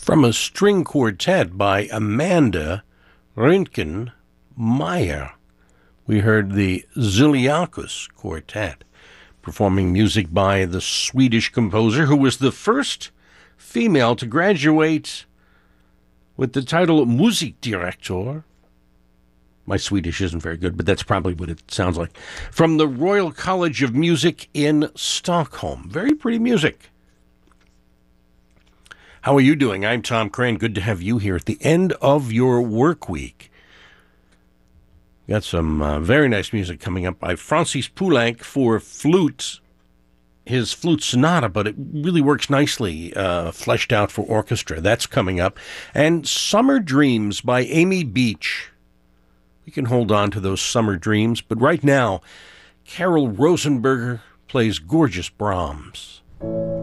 from a string quartet by Amanda Röntgen Meyer. We heard the Ziliakos Quartet, performing music by the Swedish composer who was the first female to graduate with the title Musikdirektor. My Swedish isn't very good, but that's probably what it sounds like. From the Royal College of Music in Stockholm. Very pretty music. How are you doing? I'm Tom Crane. Good to have you here at the end of your work week. Got some very nice music coming up by Francis Poulenc for flute, his flute sonata, but it really works nicely, fleshed out for orchestra. That's coming up. And Summer Dreams by Amy Beach. We can hold on to those summer dreams, but right now, Carol Rosenberger plays gorgeous Brahms.